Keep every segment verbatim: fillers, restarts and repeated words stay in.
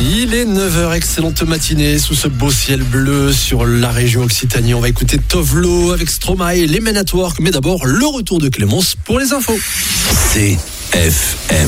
Il est neuf heures, excellente matinée sous ce beau ciel bleu sur la région Occitanie. On va écouter Tovlo avec Stromae, les Men at Work, mais d'abord le retour de Clémence pour les infos. C F M,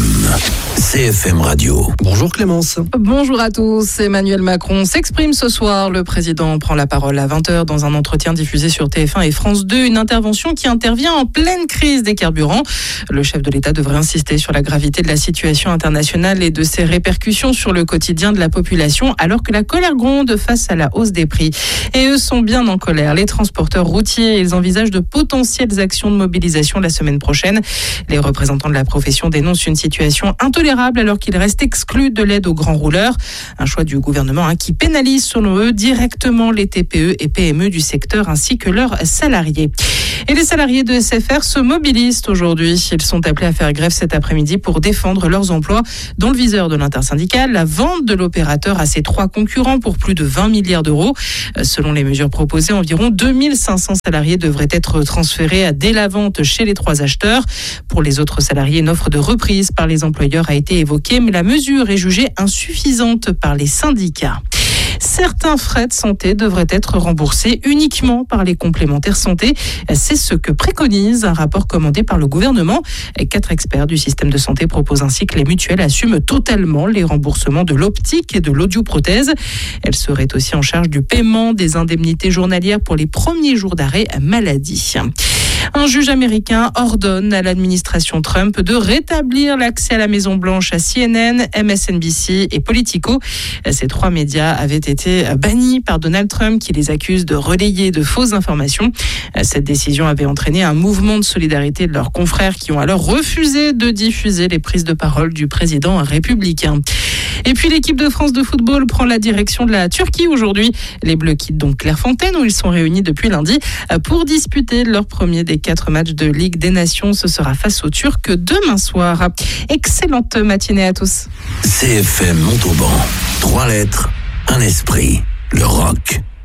C F M Radio. Bonjour Clémence. Bonjour à tous. Emmanuel Macron s'exprime ce soir. Le président prend la parole à vingt heures dans un entretien diffusé sur T F un et France deux. Une intervention qui intervient en pleine crise des carburants. Le chef de l'État devrait insister sur la gravité de la situation internationale et de ses répercussions sur le quotidien de la population, alors que la colère gronde face à la hausse des prix. Et eux sont bien en colère. Les transporteurs routiers, ils envisagent de potentielles actions de mobilisation la semaine prochaine. Les représentants de la profession dénoncent une situation intolérable alors qu'ils restent exclus de l'aide aux grands rouleurs. Un choix du gouvernement hein, qui pénalise selon eux directement les T P E et P M E du secteur ainsi que leurs salariés. Et les salariés de S F R se mobilisent aujourd'hui. Ils sont appelés à faire grève cet après-midi pour défendre leurs emplois. Dans le viseur de l'intersyndicale, la vente de l'opérateur à ses trois concurrents pour plus de vingt milliards d'euros. Selon les mesures proposées, environ deux mille cinq cents salariés devraient être transférés dès la vente chez les trois acheteurs. Pour les autres salariés, une offre de reprise par les employeurs a été évoquée, mais la mesure est jugée insuffisante par les syndicats. Certains frais de santé devraient être remboursés uniquement par les complémentaires santé. C'est ce que préconise un rapport commandé par le gouvernement. Quatre experts du système de santé proposent ainsi que les mutuelles assument totalement les remboursements de l'optique et de l'audioprothèse. Elles seraient aussi en charge du paiement des indemnités journalières pour les premiers jours d'arrêt maladie. Un juge américain ordonne à l'administration Trump de rétablir l'accès à la Maison-Blanche à C N N, M S N B C et Politico. Ces trois médias avaient été bannis par Donald Trump qui les accuse de relayer de fausses informations. Cette décision avait entraîné un mouvement de solidarité de leurs confrères qui ont alors refusé de diffuser les prises de parole du président républicain. Et puis l'équipe de France de football prend la direction de la Turquie aujourd'hui. Les Bleus quittent donc Clairefontaine où ils sont réunis depuis lundi pour disputer leur premier des quatre matchs de Ligue des Nations. Ce sera face aux Turcs demain soir. Excellente matinée à tous. C F M Montauban, trois lettres, un esprit, le rock.